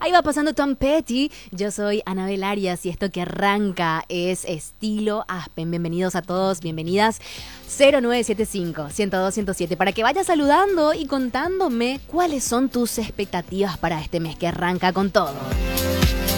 Ahí va pasando Tom Petty. Yo soy Anabel Arias y esto que arranca es Estilo Aspen. Bienvenidos a todos, bienvenidas. 0975-102-107 para que vayas saludando y contándome cuáles son tus expectativas para este mes que arranca con todo.